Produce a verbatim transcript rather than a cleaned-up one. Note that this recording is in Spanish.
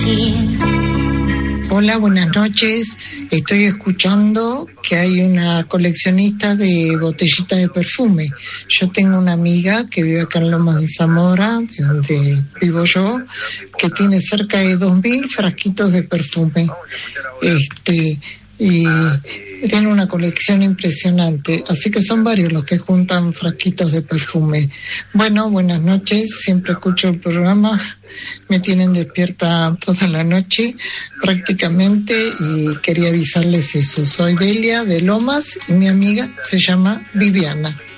Hola, buenas noches. Estoy escuchando que hay una coleccionista de botellitas de perfume. Yo tengo una amiga que vive acá en Lomas de Zamora, de donde vivo yo, que tiene cerca de dos mil frasquitos de perfume. Este, y tiene una colección impresionante, así que son varios los que juntan frasquitos de perfume. Bueno, buenas noches, siempre escucho el programa, me tienen despierta toda la noche prácticamente y quería avisarles eso. Soy Delia de Lomas y mi amiga se llama Viviana.